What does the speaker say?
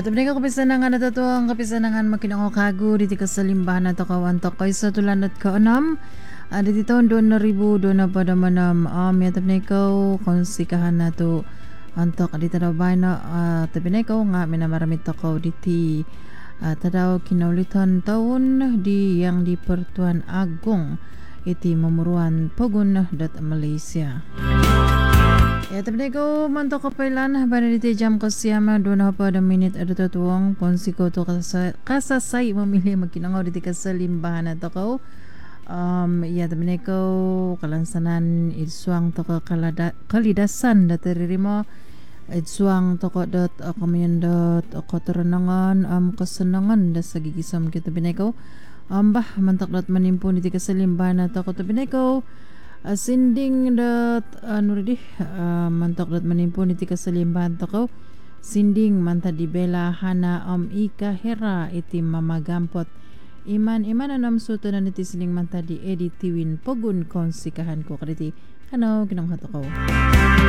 Ya tabi ko kapisanangan na to ang kapisanangan makinang kagu dito ka sa limbahan na to kawan to kay sa tulanat ka anam. Dito doon na ribu doon na pada manam ya tabi ko konsikahan na to antok dito na bay na tabi ko nga minamaramit to ko diti tadaw kinaulitan taon di yang di Pertuan Agong iti mamuruan Pogun dat Malaysia. Ya tabi ko manto ko pailan bana diti jam ko siyama doon na pa da minute at tutuwang ponsi ko to kasasay mamili magkinangaw diti ka sa limbahan na to ko. Ya tabi ko kalansanan idsuang to ko kalidasan datiri mo idsuang to ko dot kamyandot ako taranangan kasanangan da sa gigisam kita binay ko. Bah mantak dot manimpo diti ka sa limbahan na to ko tabi ko. Sinding dat mantok dat manimpo niti kasalimbahan to ko sinding manta di bela hana ika hera iti mamagampot iman anam suto na niti siling manta di editiwin pogun konsikahan ko kaditi kanaw kinang hato ko.